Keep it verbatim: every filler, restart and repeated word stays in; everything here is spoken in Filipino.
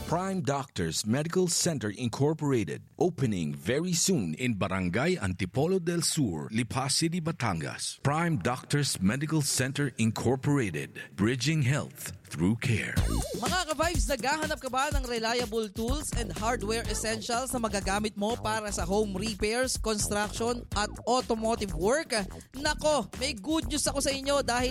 Prime Doctors Medical Center Incorporated, opening very soon in Barangay Antipolo del Sur, Lipa City, Batangas. Prime Doctors Medical Center Incorporated, bridging health through care. Mga ka-vibes, naghahanap ka ba ng reliable tools and hardware essentials na magagamit mo para sa home repairs, construction at automotive work? Nako, may good news ako sa inyo dahil